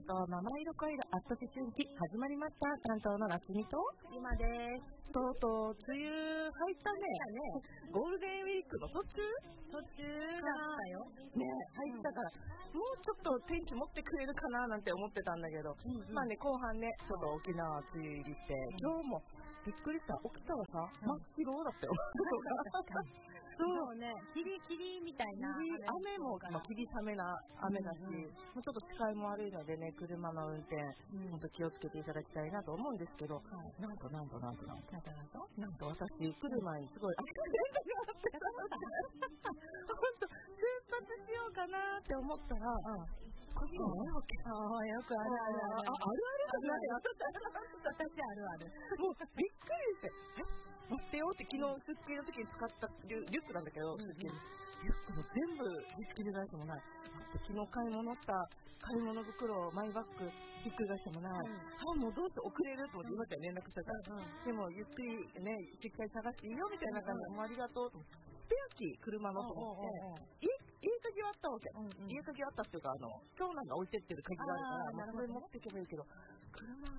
とママ色恋のアット思春期始まりました。担当の夏美と今です。 とうとう梅雨入ったね。ゴールデンウィークの途中だったよ。 ね、入ったから、もうちょっと天気持ってくれるかななんて思ってたんだけど、まあね、後半ね、ちょっと沖縄梅雨入りして、今日もびっくりした。起きたらさ、真っ白だったよ。 そうね、キリキリみたいな雨も霧雨な雨だし、もうちょっと視界も悪いのでね、車の運転、本当気をつけていただきたいなと思うんですけど、なんと私、来る前にすごい、本当出発しようかなって思ったら、こっちもよくあるある。 私あるある。 もうびっくりして、待ってよって昨日出勤の時に使ったリュックなんだけど、リュックも全部ひっくり返してもない。昨日買い物した買い物袋、マイバッグひっくり返してもない。もうどうして遅れると思って今から連絡したから。でもゆっくりね、しっかり探していいよみたいな感じで、もうありがとうと思って。スペアキー、車のと思って、家鍵あったわけ。家鍵あったっていうか、長男が置いてってる鍵があるから、それ持っていけばいいけど、車